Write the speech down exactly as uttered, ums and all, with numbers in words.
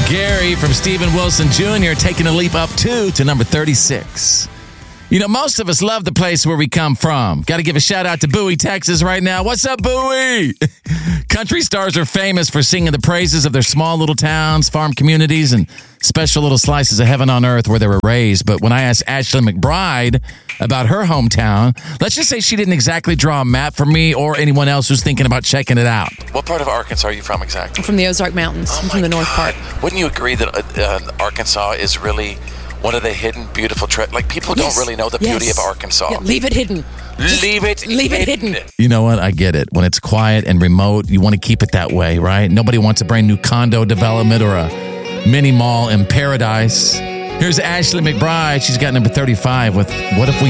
Gary from Steven Wilson Junior taking a leap up two to number thirty-six. You know, most of us love the place where we come from. Got to give a shout out to Bowie, Texas right now. What's up, Bowie? Country stars are famous for singing the praises of their small little towns, farm communities, and special little slices of heaven on earth where they were raised. But when I asked Ashley McBride about her hometown, let's just say she didn't exactly draw a map for me or anyone else who's thinking about checking it out. What part of Arkansas are you from exactly? I'm from the Ozark Mountains. Oh I'm from the North God. part. Wouldn't you agree that uh, Arkansas is really one of the hidden, beautiful tre- Like, people Yes. don't really know the Yes. beauty of Arkansas. Yeah, leave it hidden. Just leave it leave it hidden. You know what? I get it. When it's quiet and remote, you want to keep it that way, right? Nobody wants a brand new condo development or a mini mall in paradise. Here's Ashley McBride. She's got number thirty-five with What If We